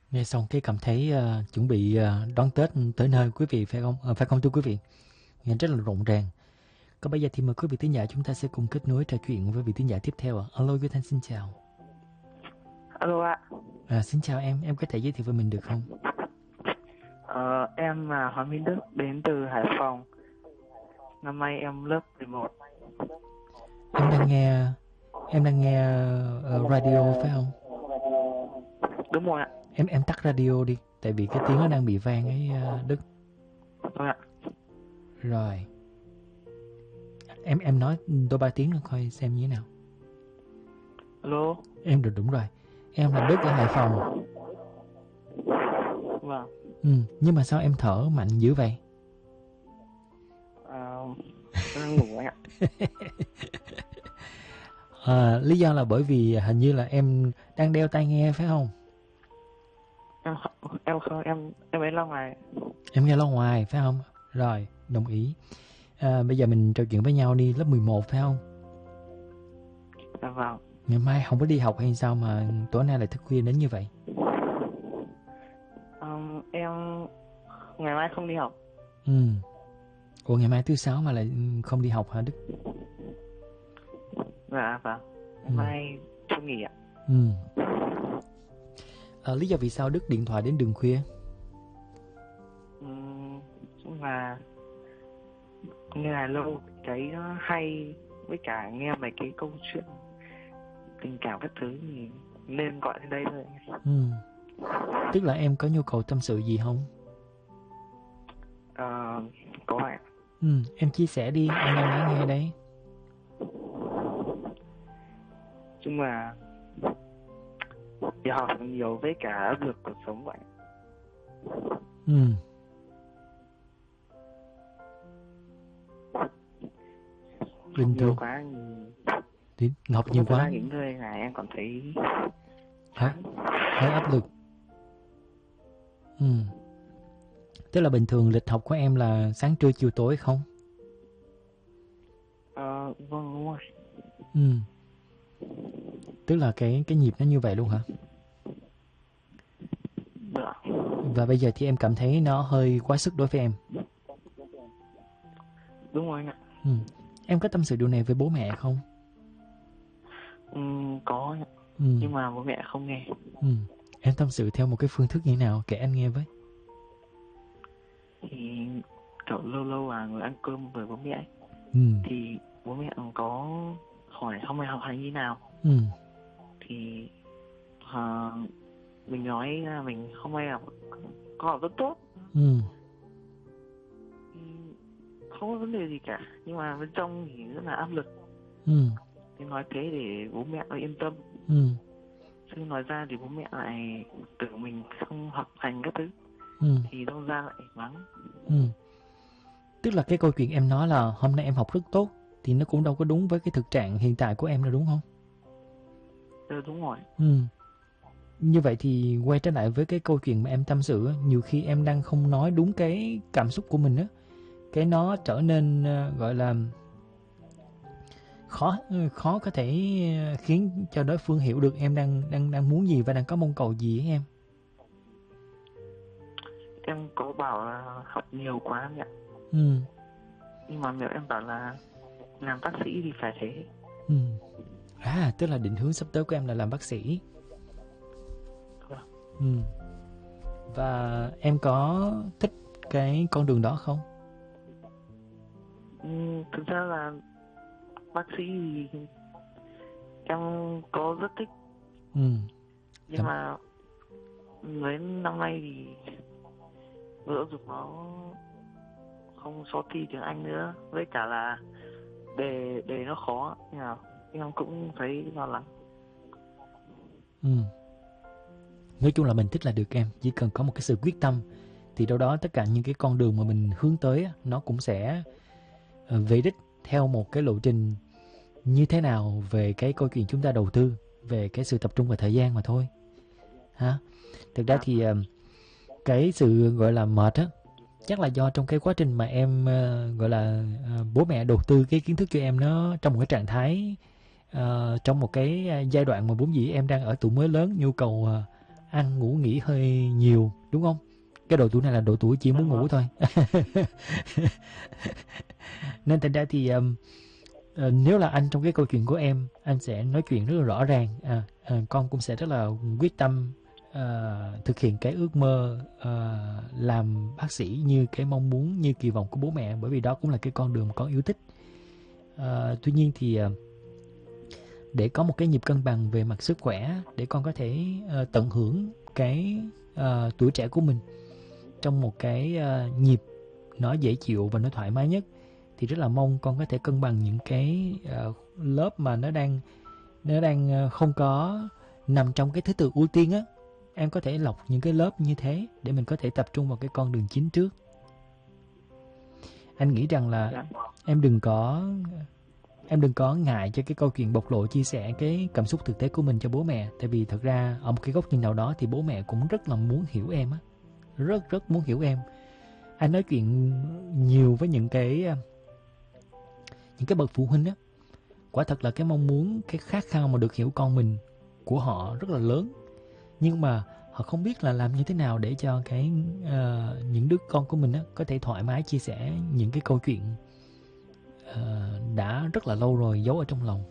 Nghe xong cái cảm thấy chuẩn bị đón Tết tới nơi quý vị phải không? Phải không thưa quý vị? Nghe rất là rộn ràng. Còn bây giờ thì mời quý vị thính giả chúng ta sẽ cùng kết nối trò chuyện với vị thính giả tiếp theo ạ. Alo Duy Thanh xin chào. Alo ạ. Xin chào em có thể giới thiệu với mình được không? Em là Hoàng Minh Đức, đến từ Hải Phòng. Năm nay em lớp 11. Em đang nghe radio phải không? Đúng rồi ạ. Em tắt radio đi, tại vì cái tiếng nó đang bị vang ấy Đức. Vâng ạ. Rồi. Em nói đôi ba tiếng nữa coi xem như thế nào. Alo. Em được, đúng rồi. Em là Đức ở Hải Phòng. Vâng. Nhưng mà sao em thở mạnh dữ vậy? Em đang ngủ anh ạ. Lý do là bởi vì hình như là em đang đeo tai nghe phải không? Em không, em ấy ra ngoài. Em nghe lo ngoài phải không? Rồi, đồng ý. Bây giờ mình trò chuyện với nhau đi, lớp 11 phải không? Dạ vâng. Ngày mai không có đi học hay sao mà tối nay lại thức khuya đến như vậy? Em ngày mai không đi học. Ủa ngày mai thứ sáu mà lại không đi học hả Đức? Dạ vâng. Ngày mai cho nghỉ ạ. Lý do vì sao Đức điện thoại đến đường khuya? Chung là nghe là lâu thấy nó hay, với cả nghe mấy cái câu chuyện tình cảm các thứ thì nên gọi đến đây thôi. Tức là em có nhu cầu tâm sự gì không? Có ạ. Em chia sẻ đi, anh đang lắng nghe đấy. Chung là đi học nhiều với cả áp lực cuộc sống vậy. Bình thường quá thì học nhiều quá những người là em còn thấy hơi áp lực. Tức là bình thường lịch học của em là sáng trưa chiều tối không? Vâng, đúng rồi. Tức là cái nhịp nó như vậy luôn hả? Được. Và bây giờ thì em cảm thấy nó hơi quá sức đối với em. Đúng rồi anh ạ. Em có tâm sự điều này với bố mẹ không? Có anh ạ. Nhưng mà bố mẹ không nghe. Em tâm sự theo một cái phương thức như thế nào? Kể anh nghe với. Thì kiểu lâu lâu ngồi ăn cơm với bố mẹ ấy. Thì bố mẹ có hỏi hôm nay học hành như nào. Thì mình nói là mình hôm nay có học rất tốt. Không có vấn đề gì cả, nhưng mà bên trong thì rất là áp lực. Thì nói thế để bố mẹ yên tâm. Chứ nói ra thì bố mẹ lại tưởng mình không học hành các thứ. Thì đâu ra lại mắng. Tức là cái câu chuyện em nói là hôm nay em học rất tốt thì nó cũng đâu có đúng với cái thực trạng hiện tại của em đâu, đúng không? Đúng rồi. Như vậy thì quay trở lại với cái câu chuyện mà em tâm sự, nhiều khi em đang không nói đúng cái cảm xúc của mình á, cái nó trở nên gọi là khó có thể khiến cho đối phương hiểu được em đang muốn gì và đang có mong cầu gì ấy em. Em có bảo là học nhiều quá mẹ. Nhưng mà mẹ em bảo là làm bác sĩ thì phải thế. Tức là định hướng sắp tới của em là làm bác sĩ. Và em có thích cái con đường đó không? Thực ra là bác sĩ thì em có rất thích. Nhưng mà mấy năm nay thì giáo dục nó không so thi tiếng Anh nữa, với cả là đề nó khó, nhưng mà em cũng thấy lo lắng. Nói chung là mình thích là được em, chỉ cần có một cái sự quyết tâm thì đâu đó tất cả những cái con đường mà mình hướng tới nó cũng sẽ về đích theo một cái lộ trình như thế nào về cái câu chuyện chúng ta đầu tư, về cái sự tập trung và thời gian mà thôi. Thực ra thì cái sự gọi là mệt á chắc là do trong cái quá trình mà em gọi là bố mẹ đầu tư cái kiến thức cho em nó trong một cái trạng thái trong một cái giai đoạn mà vốn dĩ em đang ở tuổi mới lớn, nhu cầu ăn ngủ nghỉ hơi nhiều, đúng không? Cái độ tuổi này là độ tuổi chỉ muốn ngủ thôi. Nên thành ra thì nếu là anh trong cái câu chuyện của em, anh sẽ nói chuyện rất là rõ ràng. Con cũng sẽ rất là quyết tâm thực hiện cái ước mơ làm bác sĩ như cái mong muốn, như kỳ vọng của bố mẹ, bởi vì đó cũng là cái con đường mà con yêu thích. Tuy nhiên thì để có một cái nhịp cân bằng về mặt sức khỏe, để con có thể tận hưởng cái tuổi trẻ của mình trong một cái nhịp nó dễ chịu và nó thoải mái nhất, thì rất là mong con có thể cân bằng những cái lớp mà nó đang không có nằm trong cái thứ tự ưu tiên á. Em có thể lọc những cái lớp như thế để mình có thể tập trung vào cái con đường chính trước. Anh nghĩ rằng là em đừng có ngại cho cái câu chuyện bộc lộ, chia sẻ cái cảm xúc thực tế của mình cho bố mẹ. Tại vì thật ra ở một cái góc nhìn nào đó thì bố mẹ cũng rất là muốn hiểu em á, rất rất muốn hiểu em. Anh nói chuyện nhiều với những cái bậc phụ huynh á, quả thật là cái mong muốn, cái khát khao mà được hiểu con mình của họ rất là lớn, nhưng mà họ không biết là làm như thế nào để cho cái những đứa con của mình á có thể thoải mái chia sẻ những cái câu chuyện đã rất là lâu rồi giấu ở trong lòng.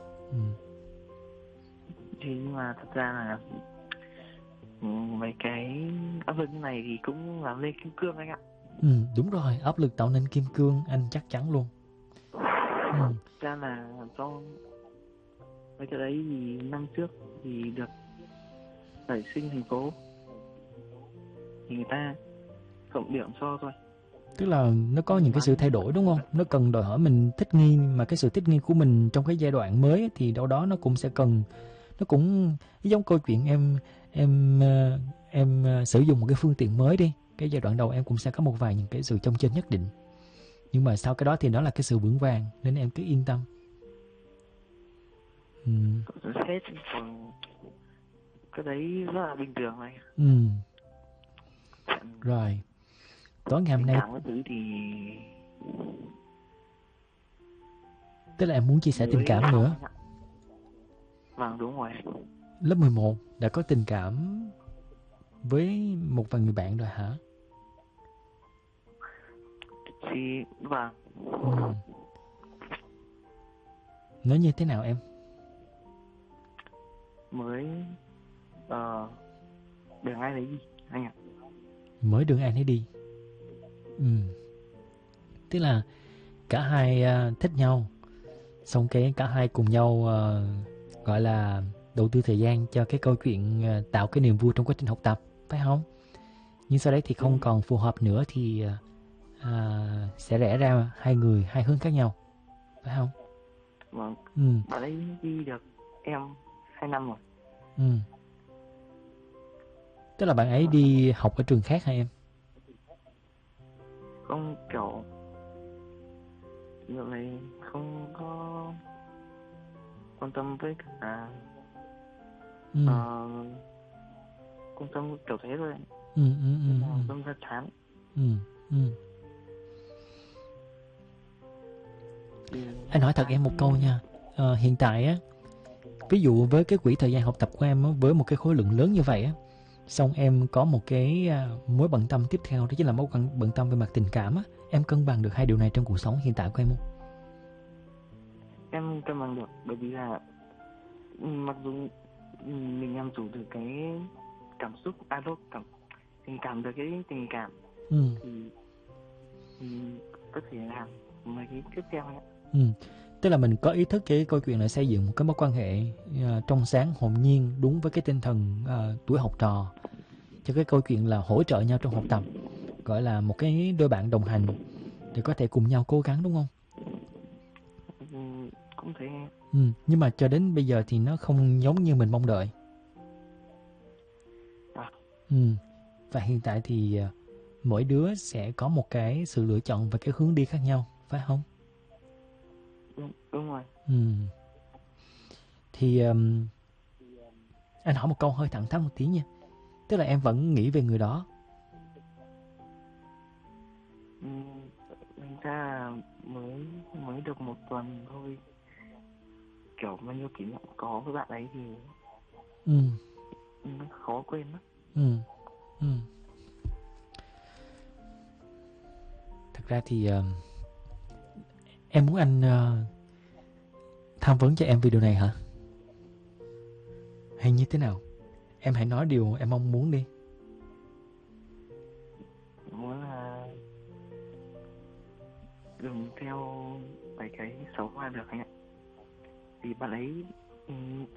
Thì nhưng mà thật ra là mấy cái áp lực như này thì cũng làm lên kim cương anh ạ. Đúng rồi, áp lực tạo nên kim cương, anh chắc chắn luôn. Ra là do mấy cái đấy thì năm trước thì được nảy sinh thành phố thì người ta cộng điểm cho thôi. Tức là nó có những cái sự thay đổi, đúng không? Nó cần đòi hỏi mình thích nghi, mà cái sự thích nghi của mình trong cái giai đoạn mới thì đâu đó nó cũng sẽ cần, nó cũng giống câu chuyện em sử dụng một cái phương tiện mới đi. Cái giai đoạn đầu em cũng sẽ có một vài những cái sự chông chênh nhất định, nhưng mà sau cái đó thì đó là cái sự vững vàng, nên em cứ yên tâm. Hết còn cái đấy rất là bình thường này. Rồi tối ngày hôm nay thì... tức là em muốn chia sẻ tình cảm nữa. Vâng, đúng rồi. Lớp 11 đã có tình cảm với một vài người bạn rồi hả? Thì vâng. Nói như thế nào em? Mới đường ai đấy đi anh ạ. Mới đường ai nấy đi. Tức là cả hai thích nhau, xong cái cả hai cùng nhau gọi là đầu tư thời gian cho cái câu chuyện tạo cái niềm vui trong quá trình học tập, phải không? Nhưng sau đấy thì không còn phù hợp nữa thì sẽ rẽ ra hai người, hai hướng khác nhau, phải không? Vâng. Bạn ấy đi được em 2 năm rồi. Tức là bạn ấy đi học ở trường khác hả em? Không, kiểu dạo này không có quan tâm với cả quan tâm kiểu thế thôi. Tâm ra chán. Anh hỏi thật em một câu nha. Hiện tại á, ví dụ với cái quỹ thời gian học tập của em á, với một cái khối lượng lớn như vậy á, xong em có một cái mối bận tâm tiếp theo, đó chính là mối bận tâm về mặt tình cảm á, em cân bằng được hai điều này trong cuộc sống hiện tại của em không? Em cân bằng được, bởi vì là mặc dù mình làm chủ được cái cảm xúc, tình cảm được cái tình cảm thì có thể làm mấy cái tiếp theo ấy. Tức là mình có ý thức cái câu chuyện là xây dựng một cái mối quan hệ trong sáng, hồn nhiên, đúng với cái tinh thần tuổi học trò, cho cái câu chuyện là hỗ trợ nhau trong học tập, gọi là một cái đôi bạn đồng hành để có thể cùng nhau cố gắng, đúng không? Cũng thế. Nhưng mà cho đến bây giờ thì nó không giống như mình mong đợi. Và hiện tại thì mỗi đứa sẽ có một cái sự lựa chọn và cái hướng đi khác nhau, phải không? Đúng rồi. Thì anh hỏi một câu hơi thẳng thắn một tí nha. Tức là em vẫn nghĩ về người đó? Mình ra mới được 1 tuần thôi, kiểu bao nhiêu kỷ niệm có với bạn ấy thì nó khó quên lắm. Ừ. Ừ. Thật ra thì em muốn anh tham vấn cho em về điều này hả? Hay như thế nào? Em hãy nói điều em mong muốn đi. Muốn là đừng theo mấy cái xấu qua được anh ạ. Vì bạn ấy